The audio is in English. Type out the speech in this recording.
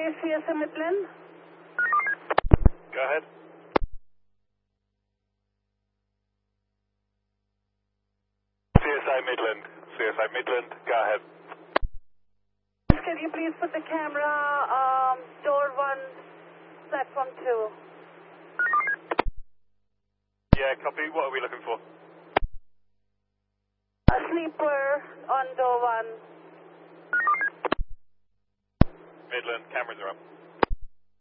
CSI Midland. Go ahead. CSI Midland, go ahead. Can you please put the camera, door 1, platform 2? Yeah, copy. What are we looking for? A sleeper on door 1. Midland, cameras are up.